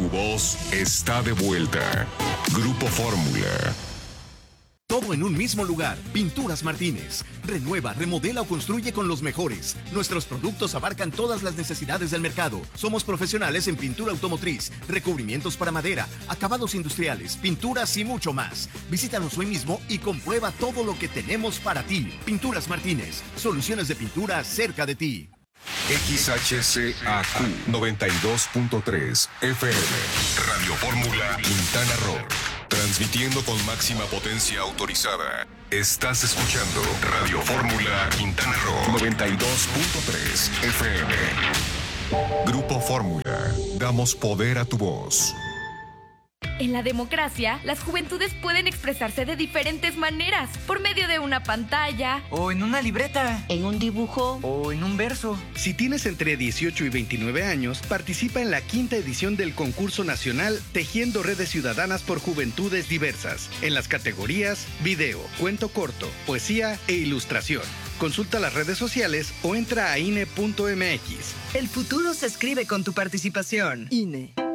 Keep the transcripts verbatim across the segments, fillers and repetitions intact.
Tu voz está de vuelta. Grupo Fórmula. Todo en un mismo lugar. Pinturas Martínez. Renueva, remodela o construye con los mejores. Nuestros productos abarcan todas las necesidades del mercado. Somos profesionales en pintura automotriz, recubrimientos para madera, acabados industriales, pinturas y mucho más. Visítanos hoy mismo y comprueba todo lo que tenemos para ti. Pinturas Martínez. Soluciones de pintura cerca de ti. X H C A Q noventa y dos punto tres F M. Radio Fórmula Quintana Roo. Transmitiendo con máxima potencia autorizada. Estás escuchando Radio Fórmula Quintana Roo noventa y dos punto tres F M. Grupo Fórmula. Damos poder a tu voz. En la democracia, las juventudes pueden expresarse de diferentes maneras, por medio de una pantalla, o en una libreta, en un dibujo, o en un verso. Si tienes entre dieciocho y veintinueve años, participa en la quinta edición del concurso nacional Tejiendo Redes Ciudadanas por Juventudes Diversas, en las categorías video, cuento corto, poesía e ilustración. Consulta las redes sociales o entra a I N E punto M X. El futuro se escribe con tu participación. I N E.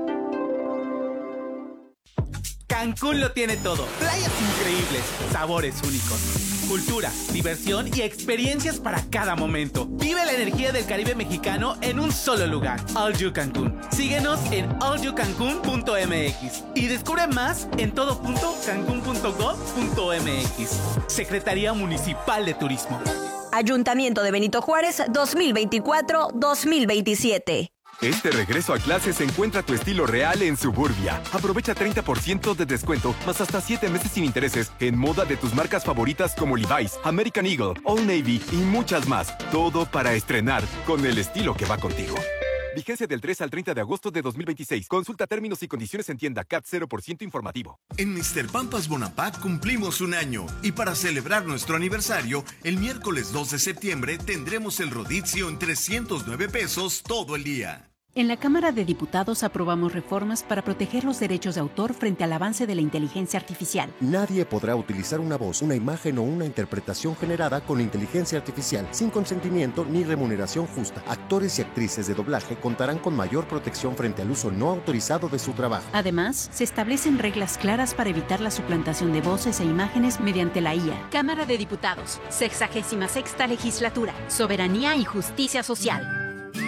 Cancún lo tiene todo. Playas increíbles, sabores únicos, cultura, diversión y experiencias para cada momento. Vive la energía del Caribe mexicano en un solo lugar. All You Cancún. Síguenos en all you cancún punto m x y descubre más en todo punto cancún punto gov punto m x. Secretaría Municipal de Turismo. Ayuntamiento de Benito Juárez dos mil veinticuatro dos mil veintisiete. Este regreso a clases encuentra tu estilo real en Suburbia. Aprovecha treinta por ciento de descuento, más hasta siete meses sin intereses en moda de tus marcas favoritas como Levi's, American Eagle, Old Navy y muchas más. Todo para estrenar con el estilo que va contigo. Vigencia del tres al treinta de agosto de dos mil veintiséis. Consulta términos y condiciones en tienda. C A T cero por ciento informativo. En mister Pampas Bonampak cumplimos un año y para celebrar nuestro aniversario, el miércoles dos de septiembre tendremos el rodizio en trescientos nueve pesos todo el día. En la Cámara de Diputados aprobamos reformas para proteger los derechos de autor frente al avance de la inteligencia artificial. Nadie podrá utilizar una voz, una imagen o una interpretación generada con inteligencia artificial sin consentimiento ni remuneración justa. Actores y actrices de doblaje contarán con mayor protección frente al uso no autorizado de su trabajo. Además, se establecen reglas claras para evitar la suplantación de voces e imágenes mediante la I A. Cámara de Diputados, sexagésima sexta legislatura, soberanía y justicia social.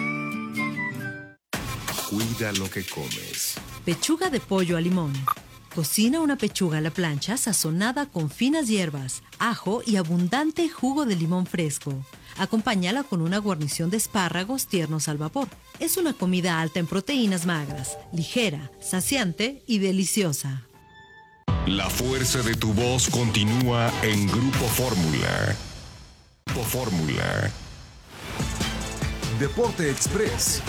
Cuida lo que comes. Pechuga de pollo a limón. Cocina una pechuga a la plancha sazonada con finas hierbas, ajo y abundante jugo de limón fresco. Acompáñala con una guarnición de espárragos tiernos al vapor. Es una comida alta en proteínas magras, ligera, saciante y deliciosa. La fuerza de tu voz continúa en Grupo Fórmula. Grupo Fórmula. Deporte Express.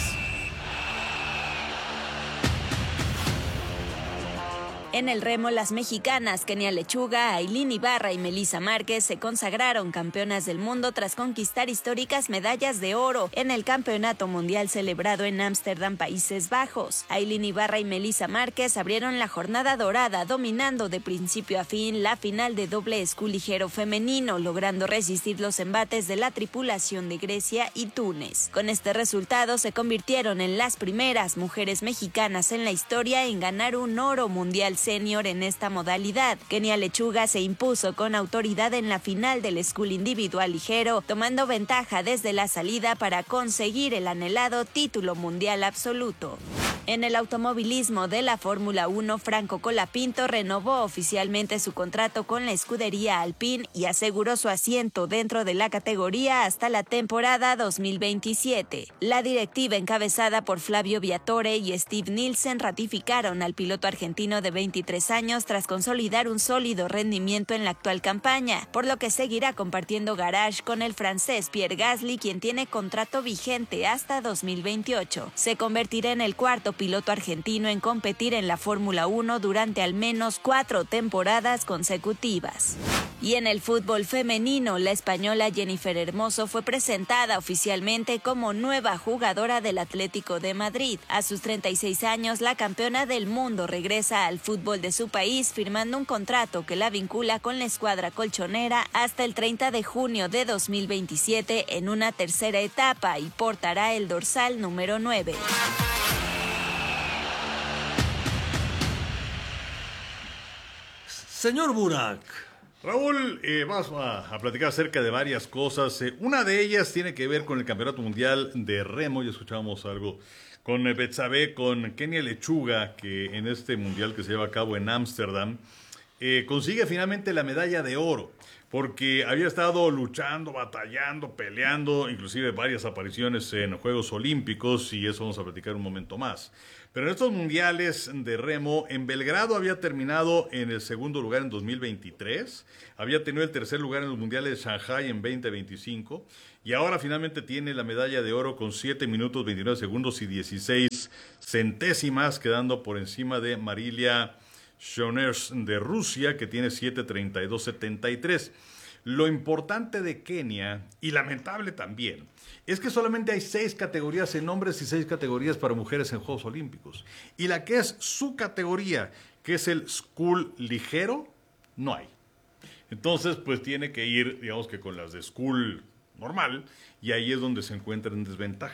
En el remo, las mexicanas Kenia Lechuga, Ailín Ibarra y Melissa Márquez se consagraron campeonas del mundo tras conquistar históricas medallas de oro en el Campeonato Mundial celebrado en Ámsterdam, Países Bajos. Ailín Ibarra y Melissa Márquez abrieron la jornada dorada, dominando de principio a fin la final de doble escu ligero femenino, logrando resistir los embates de la tripulación de Grecia y Túnez. Con este resultado se convirtieron en las primeras mujeres mexicanas en la historia en ganar un oro mundial senior en esta modalidad. Kenia Lechuga se impuso con autoridad en la final del escull individual ligero, tomando ventaja desde la salida para conseguir el anhelado título mundial absoluto. En el automovilismo de la Fórmula uno, Franco Colapinto renovó oficialmente su contrato con la escudería Alpine y aseguró su asiento dentro de la categoría hasta la temporada dos mil veintisiete. La directiva encabezada por Flavio Viatore y Steve Nielsen ratificaron al piloto argentino de veintitrés años tras consolidar un sólido rendimiento en la actual campaña, por lo que seguirá compartiendo garage con el francés Pierre Gasly, quien tiene contrato vigente hasta dos mil veintiocho. Se convertirá en el cuarto piloto argentino en competir en la Fórmula uno durante al menos cuatro temporadas consecutivas. Y en el fútbol femenino, la española Jennifer Hermoso fue presentada oficialmente como nueva jugadora del Atlético de Madrid. A sus treinta y seis años, la campeona del mundo regresa al fútbol de su país, firmando un contrato que la vincula con la escuadra colchonera hasta el treinta de junio de dos mil veintisiete en una tercera etapa y portará el dorsal número nueve. Señor Burak. Raúl, eh, vamos a, a platicar acerca de varias cosas. Eh, una de ellas tiene que ver con el Campeonato Mundial de Remo. Ya escuchábamos algo con eh, Betsabe, con Kenia Lechuga, que en este mundial que se lleva a cabo en Ámsterdam, eh, consigue finalmente la medalla de oro, porque había estado luchando, batallando, peleando, inclusive varias apariciones en Juegos Olímpicos, y eso vamos a platicar un momento más. Pero en estos mundiales de remo, en Belgrado había terminado en el segundo lugar en dos mil veintitrés, había tenido el tercer lugar en los mundiales de Shanghai en veinte veinticinco, y ahora finalmente tiene la medalla de oro con siete minutos, veintinueve segundos y dieciséis centésimas, quedando por encima de Marilia Shoners de Rusia, que tiene siete treinta y dos setenta y tres. Lo importante de Kenia, y lamentable también, es que solamente hay seis categorías en hombres y seis categorías para mujeres en Juegos Olímpicos. Y la que es su categoría, que es el School ligero, no hay. Entonces, pues tiene que ir, digamos que con las de School normal, y ahí es donde se encuentra en desventaja.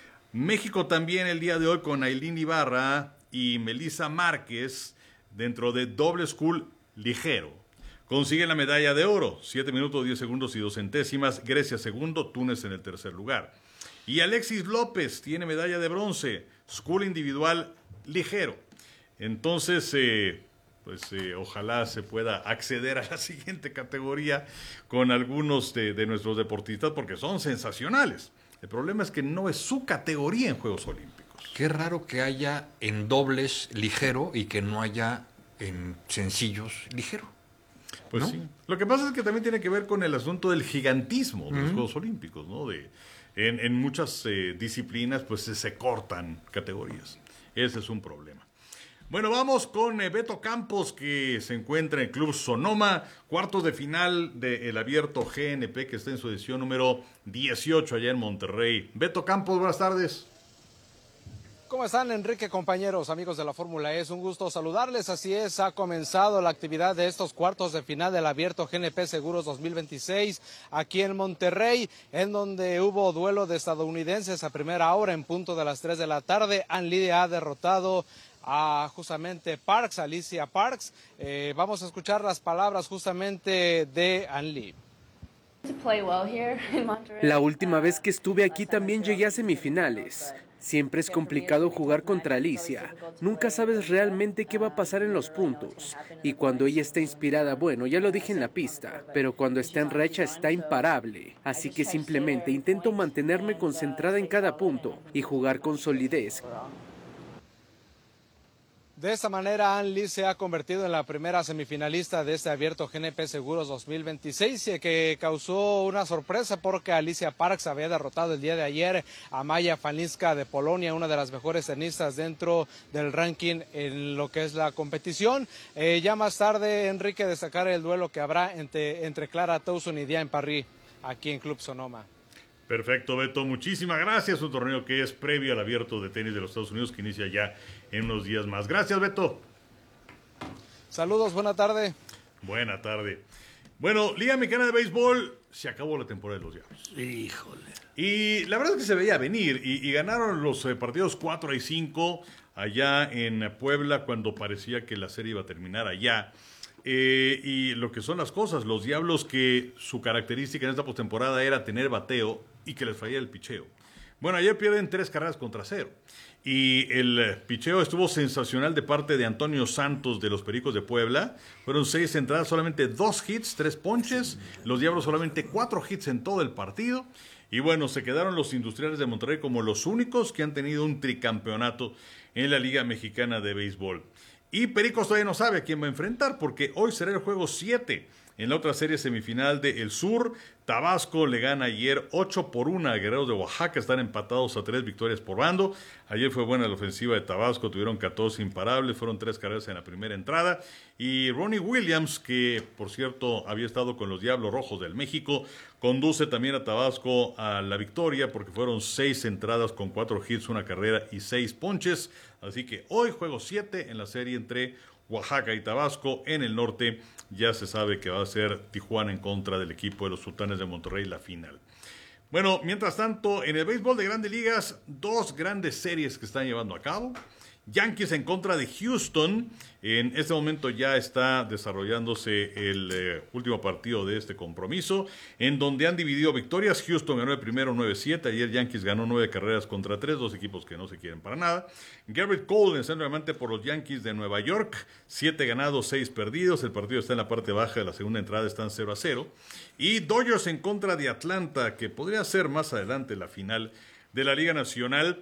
México también el día de hoy con Ailín Ibarra y Melissa Márquez, dentro de doble School ligero. Consiguen la medalla de oro, siete minutos, diez segundos y dos centésimas. Grecia segundo, Túnez en el tercer lugar. Y Alexis López tiene medalla de bronce, School individual ligero. Entonces, eh, pues eh, ojalá se pueda acceder a la siguiente categoría con algunos de, de nuestros deportistas, porque son sensacionales. El problema es que no es su categoría en Juegos Olímpicos. Qué raro que haya en dobles ligero y que no haya en sencillos ligero. Pues ¿no? Sí. Lo que pasa es que también tiene que ver con el asunto del gigantismo de uh-huh. los Juegos Olímpicos, ¿no? De, en, en muchas eh, disciplinas, pues se, se cortan categorías. Ese es un problema. Bueno, vamos con eh, Beto Campos, que se encuentra en el Club Sonoma, cuartos de final del Abierto G N P, que está en su edición número dieciocho allá en Monterrey. Beto Campos, buenas tardes. ¿Cómo están, Enrique, compañeros, amigos de la Fórmula E? Es un gusto saludarles. Así es, ha comenzado la actividad de estos cuartos de final del Abierto G N P Seguros dos mil veintiséis aquí en Monterrey, en donde hubo duelo de estadounidenses a primera hora en punto de las tres de la tarde. Ann Lee ha derrotado a justamente Parks, Alicia Parks. Eh, vamos a escuchar las palabras justamente de Ann Lee. La última vez que estuve aquí también llegué a semifinales. Siempre es complicado jugar contra Alicia. Nunca sabes realmente qué va a pasar en los puntos. Y cuando ella está inspirada, bueno, ya lo dije en la pista, pero cuando está en racha está imparable. Así que simplemente intento mantenerme concentrada en cada punto y jugar con solidez. De esta manera, Ann Lee se ha convertido en la primera semifinalista de este Abierto G N P Seguros dos mil veintiséis, que causó una sorpresa porque Alicia Parks había derrotado el día de ayer a Maja Falinska de Polonia, una de las mejores tenistas dentro del ranking en lo que es la competición. Eh, ya más tarde, Enrique, destacar el duelo que habrá entre, entre Clara Towson y Diane Parry aquí en Club Sonoma. Perfecto, Beto, muchísimas gracias. Un torneo que es previo al Abierto de Tenis de los Estados Unidos, que inicia ya en unos días más. Gracias, Beto. Saludos, buena tarde. Buena tarde. Bueno, Liga Mexicana de Béisbol, se acabó la temporada de los Diablos. Híjole. Y la verdad es que se veía venir, y, y ganaron los eh, partidos cuatro y cinco allá en Puebla, cuando parecía que la serie iba a terminar allá. Eh, y lo que son las cosas, los Diablos, que su característica en esta postemporada era tener bateo y que les fallaba el picheo. Bueno, ayer pierden tres carreras contra cero. Y el picheo estuvo sensacional de parte de Antonio Santos de los Pericos de Puebla. Fueron seis entradas, solamente dos hits, tres ponches. Los Diablos solamente cuatro hits en todo el partido. Y bueno, se quedaron los Industriales de Monterrey como los únicos que han tenido un tricampeonato en la Liga Mexicana de Béisbol. Y Pericos todavía no sabe a quién va a enfrentar, porque hoy será el juego siete. En la otra serie semifinal de El Sur, Tabasco le gana ayer ocho por uno a Guerreros de Oaxaca. Están empatados a tres victorias por bando. Ayer fue buena la ofensiva de Tabasco, tuvieron catorce imparables, fueron tres carreras en la primera entrada. Y Ronnie Williams, que por cierto había estado con los Diablos Rojos del México, conduce también a Tabasco a la victoria, porque fueron seis entradas con cuatro hits, una carrera y seis ponches. Así que hoy juego siete en la serie entre Oaxaca y Tabasco. En el norte ya se sabe que va a ser Tijuana en contra del equipo de los Sultanes de Monterrey la final. Bueno, mientras tanto, en el béisbol de Grandes Ligas, dos grandes series que están llevando a cabo. Yankees en contra de Houston. En este momento ya está desarrollándose el eh, último partido de este compromiso, en donde han dividido victorias. Houston ganó el primero nueve siete. Ayer Yankees ganó nueve carreras contra tres, dos equipos que no se quieren para nada. Garrett Cole venceu nuevamente por los Yankees de Nueva York. siete ganados, seis perdidos. El partido está en la parte baja de la segunda entrada, están cero a cero. Y Dodgers en contra de Atlanta, que podría ser más adelante la final de la Liga Nacional.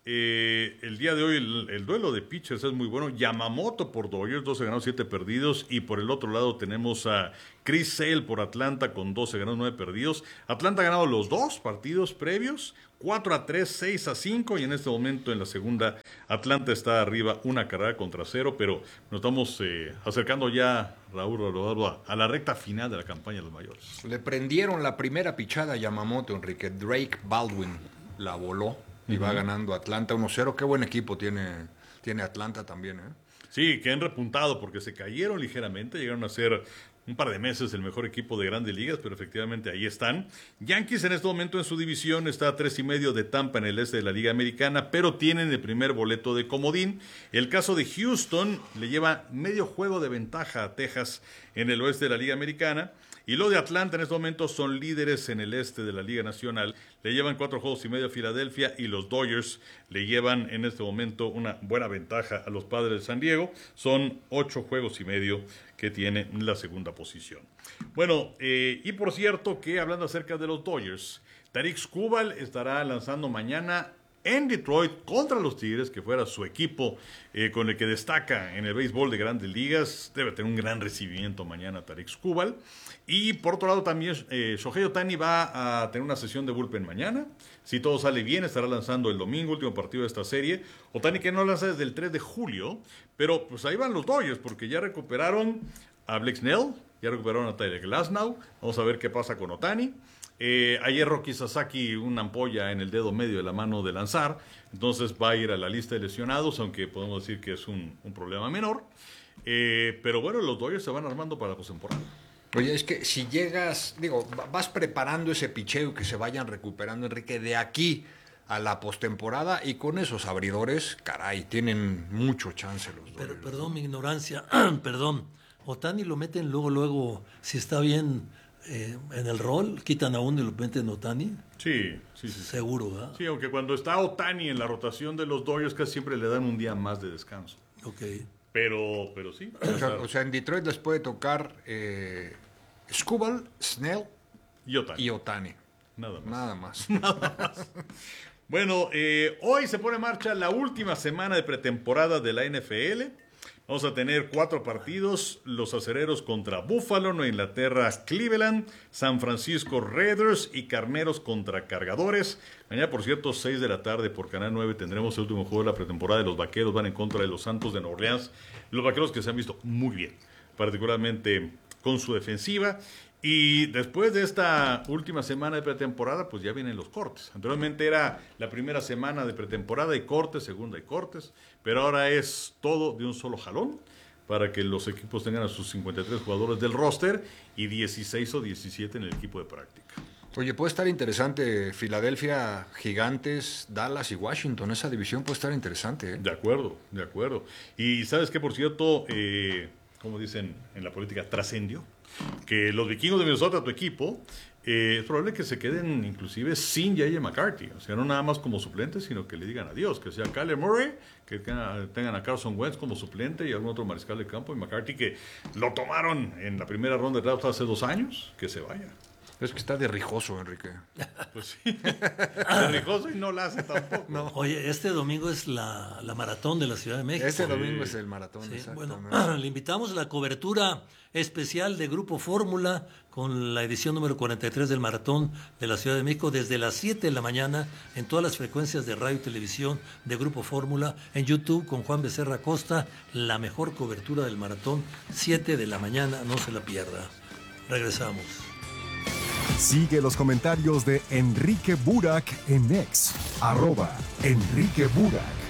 Eh, el día de hoy el, el duelo de pitchers es muy bueno. Yamamoto por Dodgers, doce ganados, siete perdidos. Y por el otro lado tenemos a Chris Sale por Atlanta con doce ganados, nueve perdidos. Atlanta ha ganado los dos partidos previos, cuatro a tres, seis a cinco. Y en este momento en la segunda Atlanta está arriba una carrera contra cero. Pero nos estamos eh, acercando ya, Raúl, a la recta final de la campaña de los mayores. Le prendieron la primera pichada a Yamamoto, Enrique. Drake Baldwin la voló. Y va ganando Atlanta uno cero. Qué buen equipo tiene, tiene Atlanta también, ¿eh? Sí, que han repuntado porque se cayeron ligeramente. Llegaron a ser un par de meses el mejor equipo de Grandes Ligas, pero efectivamente ahí están. Yankees en este momento en su división está a tres y medio de Tampa en el este de la Liga Americana, pero tienen el primer boleto de comodín. El caso de Houston le lleva medio juego de ventaja a Texas en el oeste de la Liga Americana. Y los de Atlanta en este momento son líderes en el este de la Liga Nacional. Le llevan cuatro juegos y medio a Filadelfia y los Dodgers le llevan en este momento una buena ventaja a los Padres de San Diego. Son ocho juegos y medio que tiene la segunda posición. Bueno, eh, y por cierto que hablando acerca de los Dodgers, Tarik Skubal estará lanzando mañana en Detroit contra los Tigres, que fuera su equipo eh, con el que destaca en el béisbol de Grandes Ligas. Debe tener un gran recibimiento mañana Tarik Skubal. Y por otro lado también eh, Shohei Ohtani va a tener una sesión de bullpen mañana. Si todo sale bien, estará lanzando el domingo, último partido de esta serie. Ohtani que no lanza desde el tres de julio, pero pues ahí van los Dodgers, porque ya recuperaron a Blake Snell, ya recuperaron a Tyler Glasnow. Vamos a ver qué pasa con Ohtani. Eh, ayer Roki Sasaki una ampolla en el dedo medio de la mano de lanzar, entonces va a ir a la lista de lesionados, aunque podemos decir que es un, un problema menor. Eh, pero bueno, los Dodgers se van armando para la postemporada. Oye, es que si llegas, digo, vas preparando ese picheo que se vayan recuperando, Enrique, de aquí a la postemporada, y con esos abridores, caray, tienen mucho chance los Dodgers. Pero perdón mi ignorancia, perdón, Ohtani lo meten luego, luego, si está bien eh, en el rol, quitan a uno y lo meten a Ohtani. Sí, sí, sí. Seguro, ¿verdad? Sí, aunque cuando está Ohtani en la rotación de los Dodgers, casi siempre le dan un día más de descanso. Ok. Pero, pero sí. O sea, o sea, en Detroit les puede tocar eh, Skubal, Snell y Ohtani. y Ohtani. Nada más. Nada más. Nada más. Bueno, eh, hoy se pone en marcha la última semana de pretemporada de la N F L. Vamos a tener cuatro partidos: los Acereros contra Buffalo, Nueva Inglaterra, Cleveland, San Francisco Raiders y Carneros contra Cargadores. Mañana, por cierto, seis de la tarde por Canal nueve tendremos el último juego de la pretemporada de los Vaqueros. Van en contra de los Santos de Nueva Orleans. Los Vaqueros que se han visto muy bien, particularmente con su defensiva. Y después de esta última semana de pretemporada, pues ya vienen los cortes. Anteriormente era la primera semana de pretemporada y cortes, segunda y cortes, pero ahora es todo de un solo jalón para que los equipos tengan a sus cincuenta y tres jugadores del roster y dieciséis o diecisiete en el equipo de práctica. Oye, puede estar interesante Filadelfia, Gigantes, Dallas y Washington. Esa división puede estar interesante, ¿eh? De acuerdo, de acuerdo. Y ¿sabes qué? Por cierto, eh, como dicen en la política, trascendió que los Vikingos de Minnesota, tu equipo, eh, es probable que se queden inclusive sin J J McCarthy. O sea, no nada más como suplente, sino que le digan adiós. Que sea Kyler Murray, que tengan a Carson Wentz como suplente y algún otro mariscal de campo. Y McCarthy, que lo tomaron en la primera ronda de draft hace dos años, que se vaya. Es que está de rijoso, Enrique. Pues sí, de rijoso y no la hace tampoco. No. Oye, este domingo es la, la maratón de la Ciudad de México. Este domingo es el maratón, sí, exacto. Bueno, ¿no? le invitamos a la cobertura especial de Grupo Fórmula con la edición número cuarenta y tres del maratón de la Ciudad de México desde las siete de la mañana en todas las frecuencias de radio y televisión de Grupo Fórmula, en YouTube con Juan Becerra Costa, la mejor cobertura del maratón, siete de la mañana, no se la pierda. Regresamos. Sigue los comentarios de Enrique Burak en X, arroba Enrique Burak.